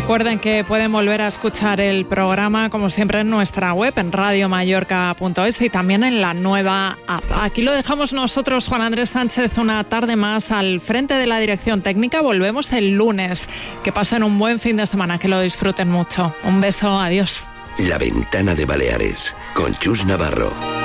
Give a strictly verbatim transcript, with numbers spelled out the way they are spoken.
Recuerden que pueden volver a escuchar el programa, como siempre, en nuestra web, en radio mallorca punto es y también en la nueva app. Aquí lo dejamos nosotros, Juan Andrés Sánchez, una tarde más al frente de la dirección técnica. Volvemos el lunes. Que pasen un buen fin de semana, que lo disfruten mucho. Un beso, adiós. La Ventana de Baleares, con Chus Navarro.